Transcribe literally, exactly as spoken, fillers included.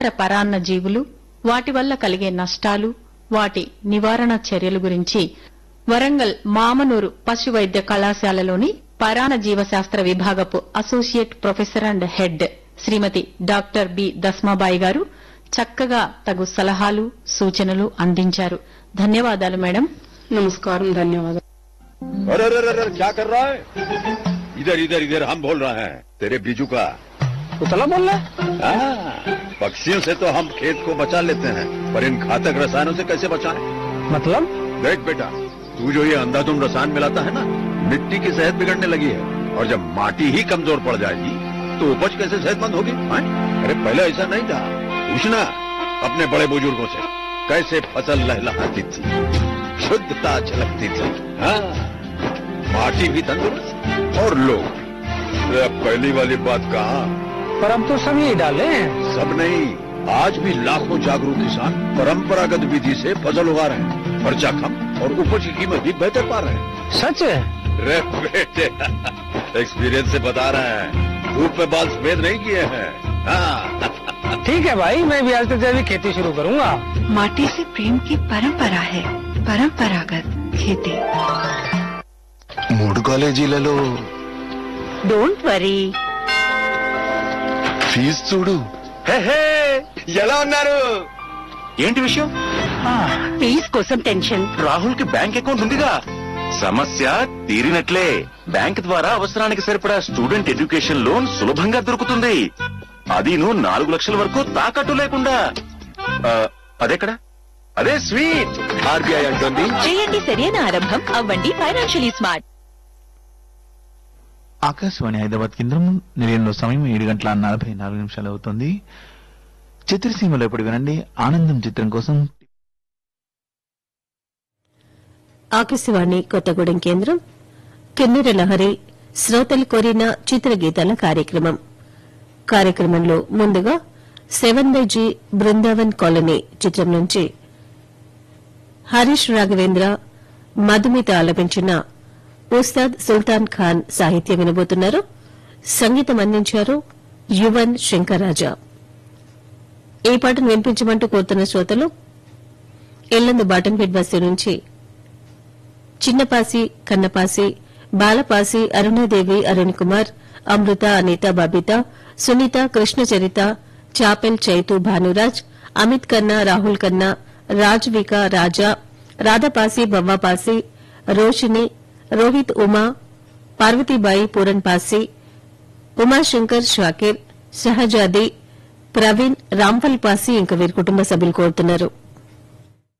పరాన్న జీవులు, వాటి వల్ల కలిగే నష్టాలు, వాటి నివారణ చర్యల గురించి వరంగల్ మామనూరు పశు వైద్య కళాశాలలోని పరాన్న జీవశాస్త్ర విభాగపు associate professor and head Shrimati doctor B Dasmabai గారు చక్కగా తగు సలహాలు సూచనలు అందించారు. ధన్యవాదాలు మేడం. నమస్కారం. ధన్యవాదాలు. अरे अरे अरे क्या कर रहा है? इधर इधर इधर हम बोल रहे हैं तेरे बीजू का. उतला बोल रहा है? पक्षियों से तो हम खेत को बचा लेते हैं, पर इन घातक रसायनों से कैसे बचाएं? मतलब? देख बेटा, तू जो ये अंधाधुंध रसायन मिलाता है ना, मिट्टी की सेहत बिगड़ने लगी है. और जब माटी ही कमजोर पड़ जाएगी तो उपज कैसे सेहतमंद होगी? अरे पहले ऐसा नहीं था. पूछना अपने बड़े बुजुर्गों से, कैसे फसल लहलहाती थी, शुद्धता झलकती थी. हाँ, माटी भी तंदुरुस्त और लोग. अब पहली वाली बात कहा. पर अब तो सब यही डाले हैं. सब नहीं, आज भी लाखों जागरूक किसान परंपरागत विधि से फसल उगा रहे हैं. खर्चा कम और उपज की कीमत भी बेहतर पा रहे हैं. सच है? रे बेटे, एक्सपीरियंस से बता रहे हैं. धूप में बाल सफेद नहीं किए हैं. हाँ. ठीक है भाई, मैं भी आज से जैविक खेती शुरू करूंगा. माटी से प्रेम की परंपरा है. परंपरागत खेती. మూడు కాలేజీలలో డోంట్ వరీ. ఫీజు చూడు. ఎలా ఉన్నారు? ఏంటి విషయం? ఫీజ్ కోసం టెన్షన్. రాహుల్ కి బ్యాంక్ అకౌంట్ ఉందిగా, సమస్య తీరినట్లే. బ్యాంక్ ద్వారా అవసరానికి సరిపడా స్టూడెంట్ ఎడ్యుకేషన్ లోన్ సులభంగా దొరుకుతుంది. అది నువ్వు నాలుగు లక్షల వరకు తాకట్టు లేకుండా. అదెక్కడ? అదే స్వీట్. ఆర్బీఐ అంటుంది, చేయండి సరైన ఆరంభం, అవ్వండి ఫైనాన్షియలీ స్మార్ట్. ఆకాశవాణి హైదరాబాద్ కేంద్రం. నిలయంలో సమయం ఏడు గంటల నలభై నాలుగు నిమిషాలు అవుతుంది. చిత్రసీమలో ఇప్పుడు వినండి ఆనందం చిత్రం కోసం. ఆకాశవాణి కొత్తగూడెం కేంద్రం. కిన్నెర లహరి శ్రోతలు కోరిన చిత్రగీతాల కార్యక్రమం. కార్యక్రమంలో ముందుగా seven by G Brindavan colony చిత్రం నుంచి హరీష్ రాఘవేంద్ర మధుమిత ఆలపించిన ఉస్తాద్ సుల్తాన్ ఖాన్ సాహిత్యం వినబోతున్నారు. సంగీతం అందించారు యువన్ శంకర్రాజా. ఈ పాటను వినిపించమంటూ కోరుతున్న శ్రోతలు ఎల్లందు బాటంపేట్ బస్సు నుంచి చిన్నపాసి, కన్నపాసి, బాలపాసి, అరుణాదేవి, అరుణ్ కుమార్, అమృత, అనిత, బబిత, సునీత, కృష్ణచరిత, చాపెల్, చైతు, భానురాజ్, అమిత్ కన్నా, రాహుల్ కన్నా, రాజ్విక, రాజా, రాధాపాసి, బవ్వాపాసి, రోషిని, రోహిత్, ఉమా, పార్వతీబాయి, పూరన్ పాసి, ఉమాశంకర్, షాకిర్, షహజాది, ప్రవీణ్, రాంపల్ పాసి ఇంకా వీరి కుటుంబ సభ్యులు కోరుతున్నారు.